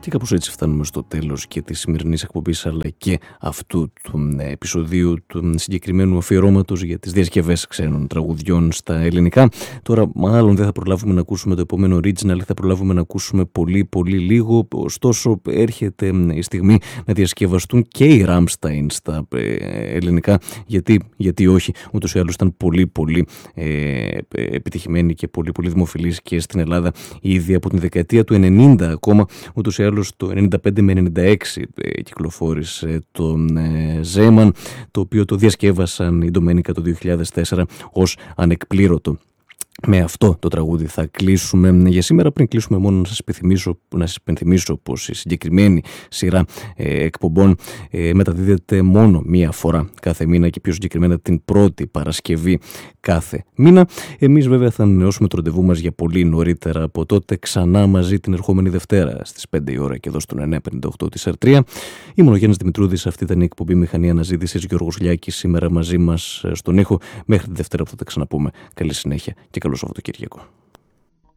Και κάπως έτσι φτάνουμε στο τέλος και της σημερινής εκπομπής, αλλά και αυτού του επεισοδίου του συγκεκριμένου αφιερώματος για τις διασκευές ξένων τραγουδιών στα ελληνικά. Τώρα μάλλον δεν θα προλάβουμε να ακούσουμε το επόμενο original, θα προλάβουμε να ακούσουμε πολύ πολύ λίγο, ωστόσο έρχεται η στιγμή να διασκευαστούν και οι Rammstein στα ελληνικά, γιατί όχι, ούτως ή άλλως ήταν πολύ πολύ επιτυχημένοι και πολύ πολύ δημοφιλείς και στην Ελλάδα ήδη από την δεκαετία του 90 ακόμα. Ούτως ή άλλως το 95 με 96 κυκλοφόρησε το Zeeman, το οποίο το διασκεύασαν οι Ντομένικα το 2004 ως ανεκπλήρωτο. Με αυτό το τραγούδι θα κλείσουμε για σήμερα. Πριν κλείσουμε, μόνο να σας υπενθυμίσω πως η συγκεκριμένη σειρά εκπομπών μεταδίδεται μόνο μία φορά κάθε μήνα και πιο συγκεκριμένα την πρώτη Παρασκευή κάθε μήνα. Εμείς βέβαια θα ανανεώσουμε το ραντεβού μας για πολύ νωρίτερα από τότε, ξανά μαζί την ερχόμενη Δευτέρα στις 5 η ώρα και εδώ στον 958 της R3. Ήμουν ο Γιάννης Δημητρούδης, αυτή ήταν η εκπομπή Μηχανή Αναζήτησης, Γιώργος Λιάκης σήμερα μαζί μας στον ήχο. Μέχρι τη Δευτέρα που θα τα ξαναπούμε. Καλή συνέχεια και καλό Σαββατοκύριακο.